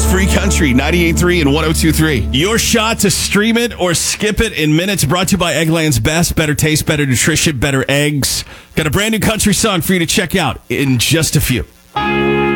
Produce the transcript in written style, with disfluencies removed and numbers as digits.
Free Country, 98.3 and 102.3. Your shot to stream it or skip it in minutes. Brought to you by Eggland's Best. Better taste, better nutrition, better eggs. Got a brand new country song for you to check out in just a few.